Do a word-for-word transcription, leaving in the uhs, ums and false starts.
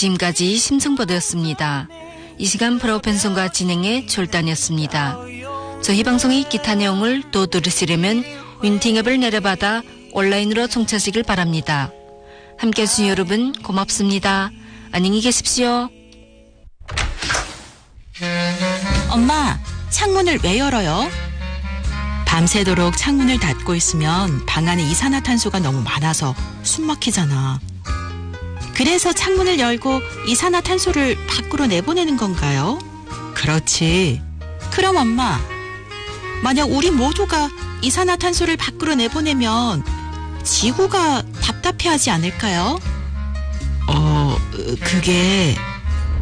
지금까지 심승보드였습니다. 이 시간 프로펜송과 진행의 졸단이었습니다. 저희 방송의 기타 내용을 또 들으시려면 윈팅 앱을 내려받아 온라인으로 청취하시길 바랍니다. 함께해 주신 여러분 고맙습니다. 안녕히 계십시오. 엄마, 창문을 왜 열어요? 밤새도록 창문을 닫고 있으면 방 안에 이산화탄소가 너무 많아서 숨 막히잖아. 그래서 창문을 열고 이산화탄소를 밖으로 내보내는 건가요? 그렇지. 그럼 엄마, 만약 우리 모두가 이산화탄소를 밖으로 내보내면 지구가 답답해하지 않을까요? 어, 그게...